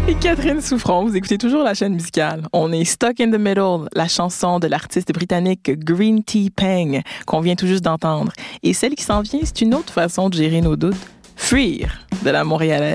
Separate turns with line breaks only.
Et Catherine Souffron, vous écoutez toujours la chaîne musicale. On est Stuck in the Middle, la chanson de l'artiste britannique Green Tea Peng, qu'on vient tout juste d'entendre. Et celle qui s'en vient, c'est une autre façon de gérer nos doutes. Fuir de la Montréalaise.